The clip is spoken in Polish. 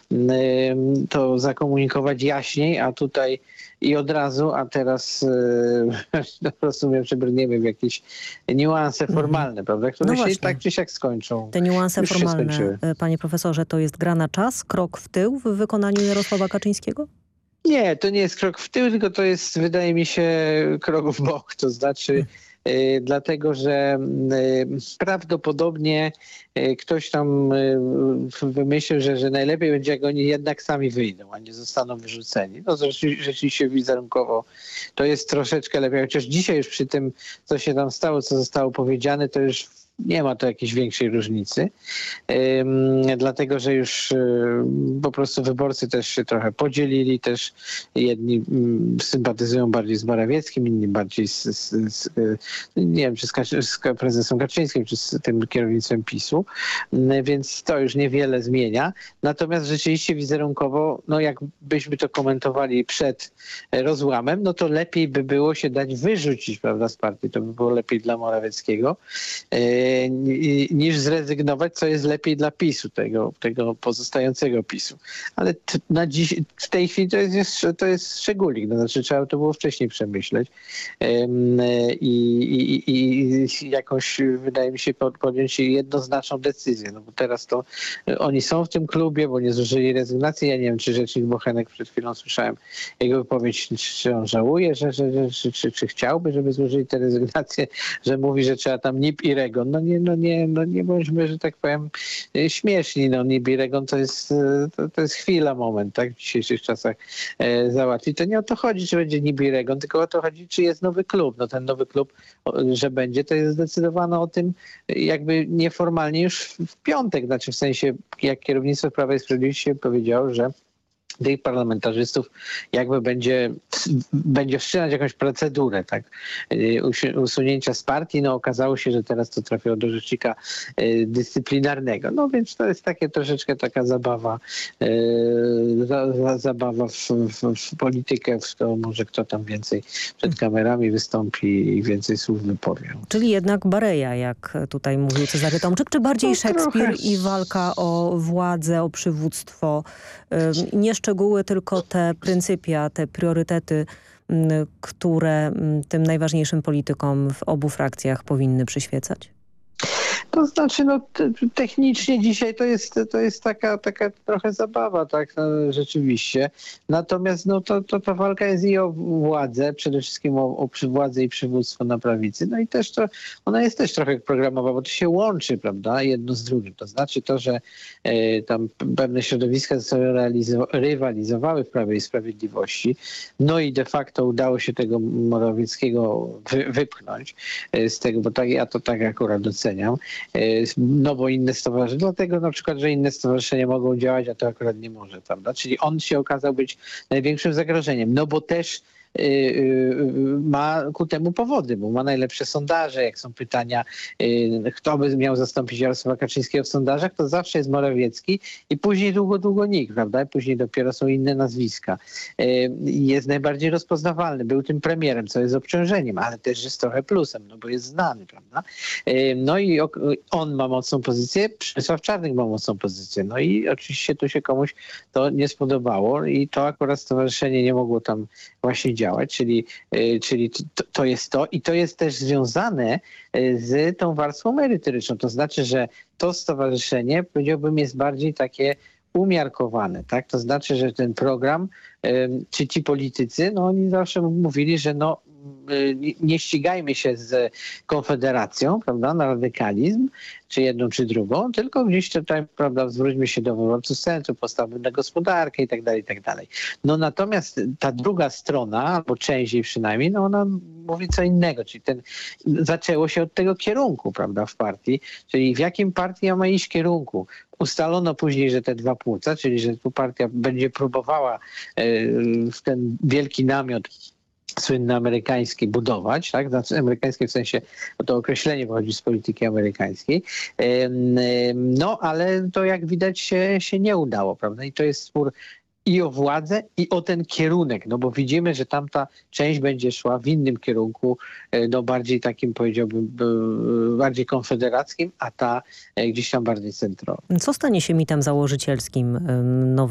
to zakomunikować jaśniej, a tutaj i od razu, a teraz po prostu przebrniemy w jakieś niuanse formalne, prawda, które No się tak czy siak skończą. Te niuanse Już się formalne, skończyły. panie profesorze, to jest gra na czas, krok w tył w wykonaniu Jarosława Kaczyńskiego? Nie, to nie jest krok w tył, tylko to jest, wydaje mi się, krok w bok. To znaczy dlatego, że prawdopodobnie ktoś tam wymyślił, że najlepiej będzie, jak oni jednak sami wyjdą, a nie zostaną wyrzuceni. No rzeczywiście wizerunkowo to jest troszeczkę lepiej, chociaż dzisiaj już przy tym, co się tam stało, co zostało powiedziane, to już nie ma to jakiejś większej różnicy, dlatego że już po prostu wyborcy też się trochę podzielili, też jedni sympatyzują bardziej z Morawieckim, inni bardziej nie wiem, czy z prezesem Kaczyńskim, czy z tym kierownictwem PiS-u, więc to już niewiele zmienia. Natomiast rzeczywiście wizerunkowo, no jakbyśmy to komentowali przed rozłamem, no to lepiej by było się dać wyrzucić, prawda, z partii. To by było lepiej dla Morawieckiego, niż zrezygnować, co jest lepiej dla PiS-u, tego pozostającego PiS-u. Ale na dziś, w tej chwili to jest szczególik. No, znaczy trzeba to było wcześniej przemyśleć i jakoś, wydaje mi się, podjąć jednoznaczną decyzję. No bo teraz to oni są w tym klubie, bo nie złożyli rezygnacji. Ja nie wiem, czy rzecznik Bochenek, przed chwilą słyszałem jego wypowiedź, czy on żałuje, czy chciałby, żeby złożyli tę rezygnację, że mówi, że trzeba tam NIP i REGON. Nie bądźmy, że tak powiem, śmieszni. No NIP i REGON to jest chwila, moment, tak, w dzisiejszych czasach załatwić. To nie o to chodzi, czy będzie NIP i REGON, tylko o to chodzi, czy jest nowy klub. No ten nowy klub, że będzie, to jest zdecydowano o tym jakby nieformalnie już w piątek, znaczy w sensie, jak kierownictwo Prawa i Sprawiedliwości powiedziało, że tych parlamentarzystów jakby będzie wszczynać jakąś procedurę, tak, usunięcia z partii. No okazało się, że teraz to trafiło do rzecznika dyscyplinarnego. No więc to jest takie troszeczkę taka zabawa w politykę, w to może kto tam więcej przed kamerami wystąpi i więcej słów wypowie. Czyli jednak Bareja, jak tutaj mówił Cezary Tomczyk, czy bardziej Szekspir i walka o władzę, o przywództwo, nie szczegóły, tylko te pryncypia, te priorytety, które tym najważniejszym politykom w obu frakcjach powinny przyświecać? To znaczy, no technicznie dzisiaj to jest taka trochę zabawa, tak, no, rzeczywiście. Natomiast no ta walka jest i o władzę, przede wszystkim o władzę i przywództwo na prawicy. No i też ona jest też trochę programowa, bo to się łączy, prawda, jedno z drugim. To znaczy to, że tam pewne środowiska ze sobą rywalizowały w Prawie i Sprawiedliwości, no i de facto udało się tego Morawieckiego wypchnąć z tego, bo ja to tak akurat doceniam. No bo inne stowarzyszenia, dlatego na przykład, że inne stowarzyszenia mogą działać, a to akurat nie może, prawda? Czyli on się okazał być największym zagrożeniem, no bo też ma ku temu powody, bo ma najlepsze sondaże, jak są pytania, kto by miał zastąpić Jarosława Kaczyńskiego w sondażach, to zawsze jest Morawiecki i później długo nikt, prawda? I później dopiero są inne nazwiska. Jest najbardziej rozpoznawalny, był tym premierem, co jest obciążeniem, ale też jest trochę plusem, no bo jest znany, prawda? No i on ma mocną pozycję, Przemysław Czarnek ma mocną pozycję, no i oczywiście tu się komuś to nie spodobało i to akurat stowarzyszenie nie mogło tam właśnie działać, czyli to jest to i to jest też związane z tą warstwą merytoryczną. To znaczy, że to stowarzyszenie, powiedziałbym, jest bardziej takie umiarkowane, tak? To znaczy, że ten program, czy ci politycy, no oni zawsze mówili, że no nie ścigajmy się z Konfederacją, prawda, na radykalizm, czy jedną, czy drugą, tylko gdzieś tutaj, prawda, zwróćmy się do wyborców z centrum, postawmy na gospodarkę i tak dalej, i tak dalej. No natomiast ta druga strona, albo część jej przynajmniej, no ona mówi co innego, czyli zaczęło się od tego kierunku, prawda, w partii, czyli w jakim partia ma iść kierunku. Ustalono później, że te dwa płuca, czyli że tu partia będzie próbowała w ten wielki namiot słynny amerykański budować, tak? Znaczy amerykańskie w sensie, bo to określenie pochodzi z polityki amerykańskiej. No, ale to jak widać się nie udało, prawda? I to jest spór i o władzę, i o ten kierunek, no bo widzimy, że tamta część będzie szła w innym kierunku, no bardziej takim, powiedziałbym, bardziej konfederackim, a ta gdzieś tam bardziej centrowym. Co stanie się mitem założycielskim